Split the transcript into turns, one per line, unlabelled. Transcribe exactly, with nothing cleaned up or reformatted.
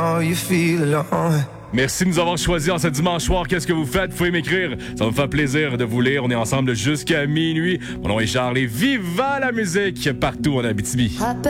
Merci de nous avoir choisis en ce dimanche soir. Qu'est-ce que vous faites? Vous pouvez m'écrire. Ça me fait plaisir de vous lire. On est ensemble jusqu'à minuit. Mon nom est Charles et viva la musique partout en Abitibi.